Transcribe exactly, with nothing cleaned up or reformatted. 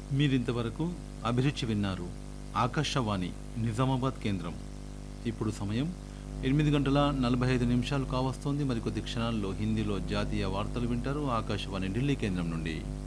మీరింతవరకు అభిరుచి విన్నారు. ఆకాశవాణి నిజామాబాద్ కేంద్రం. ఇప్పుడు సమయం ఎనిమిది గంటల నలభై ఐదు నిమిషాలు కావస్తోంది. మరికొద్ది క్షణాల్లో హిందీలో జాతీయ వార్తలు వింటారు ఆకాశవాణి ఢిల్లీ కేంద్రం నుండి.